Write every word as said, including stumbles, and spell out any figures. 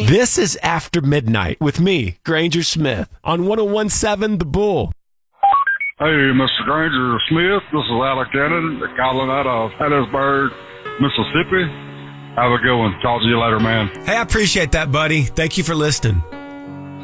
This is After Midnight with me, Granger Smith, on one oh one point seven The Bull. Hey, Mister Granger Smith, this is Alec Cannon calling out of Hattiesburg, Mississippi. Have a good one. Talk to you later, man. Hey, I appreciate that, buddy. Thank you for listening.